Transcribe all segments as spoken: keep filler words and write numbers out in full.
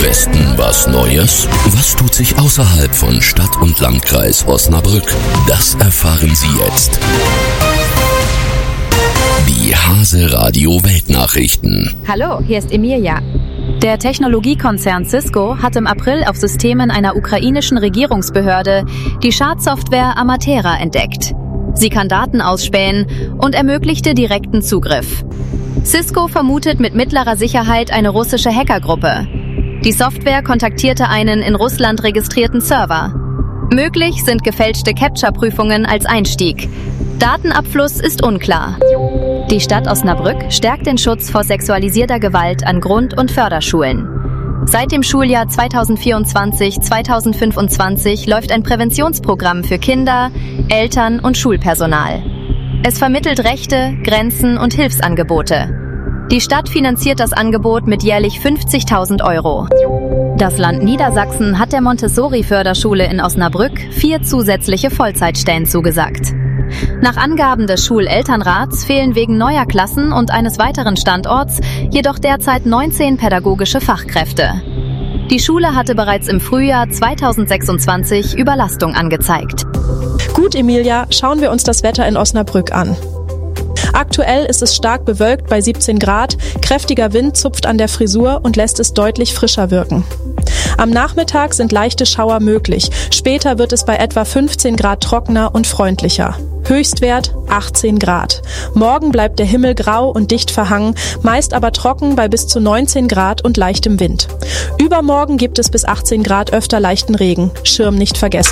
Westen was Neues? Was tut sich außerhalb von Stadt und Landkreis Osnabrück? Das erfahren Sie jetzt. Die Hase Radio Weltnachrichten. Hallo, hier ist Emilia. Der Technologiekonzern Cisco hat im April auf Systemen einer ukrainischen Regierungsbehörde die Schadsoftware Amatera entdeckt. Sie kann Daten ausspähen und ermöglichte direkten Zugriff. Cisco vermutet mit mittlerer Sicherheit eine russische Hackergruppe. Die Software kontaktierte einen in Russland registrierten Server. Möglich sind gefälschte Captcha-Prüfungen als Einstieg. Datenabfluss ist unklar. Die Stadt Osnabrück stärkt den Schutz vor sexualisierter Gewalt an Grund- und Förderschulen. Seit dem Schuljahr zweitausendvierundzwanzig zweitausendfünfundzwanzig läuft ein Präventionsprogramm für Kinder, Eltern und Schulpersonal. Es vermittelt Rechte, Grenzen und Hilfsangebote. Die Stadt finanziert das Angebot mit jährlich fünfzigtausend Euro. Das Land Niedersachsen hat der Montessori-Förderschule in Osnabrück vier zusätzliche Vollzeitstellen zugesagt. Nach Angaben des Schulelternrats fehlen wegen neuer Klassen und eines weiteren Standorts jedoch derzeit neunzehn pädagogische Fachkräfte. Die Schule hatte bereits im Frühjahr zweitausendsechsundzwanzig Überlastung angezeigt. Gut, Emilia, schauen wir uns das Wetter in Osnabrück an. Aktuell ist es stark bewölkt bei siebzehn Grad, kräftiger Wind zupft an der Frisur und lässt es deutlich frischer wirken. Am Nachmittag sind leichte Schauer möglich, später wird es bei etwa fünfzehn Grad trockener und freundlicher. Höchstwert achtzehn Grad. Morgen bleibt der Himmel grau und dicht verhangen, meist aber trocken bei bis zu neunzehn Grad und leichtem Wind. Übermorgen gibt es bis achtzehn Grad öfter leichten Regen. Schirm nicht vergessen.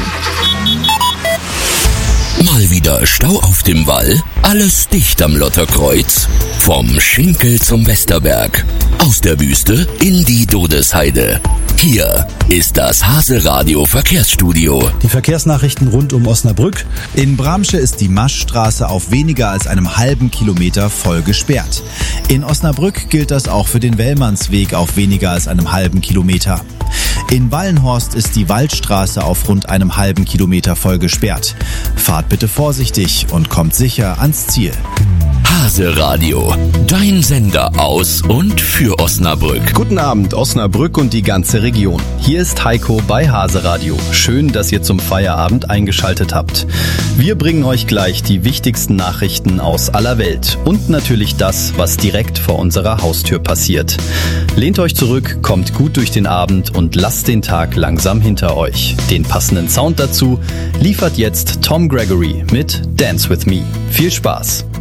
Mal wieder Stau auf dem Wall? Alles dicht am Lotterkreuz. Vom Schinkel zum Westerberg. Aus der Wüste in die Dodesheide. Hier ist das Hase Radio Verkehrsstudio. Die Verkehrsnachrichten rund um Osnabrück. In Bramsche ist die Maschstraße auf weniger als einem halben Kilometer voll gesperrt. In Osnabrück gilt das auch für den Wellmannsweg auf weniger als einem halben Kilometer. In Wallenhorst ist die Waldstraße auf rund einem halben Kilometer voll gesperrt. Fahrt bitte vorsichtig und kommt sicher ans Ziel. Hase Radio, dein Sender aus und für Osnabrück. Guten Abend, Osnabrück und die ganze Region. Hier ist Heiko bei Hase Radio. Schön, dass ihr zum Feierabend eingeschaltet habt. Wir bringen euch gleich die wichtigsten Nachrichten aus aller Welt und natürlich das, was direkt vor unserer Haustür passiert. Lehnt euch zurück, kommt gut durch den Abend und lasst den Tag langsam hinter euch. Den passenden Sound dazu liefert jetzt Tom Gregory mit Dance With Me. Viel Spaß!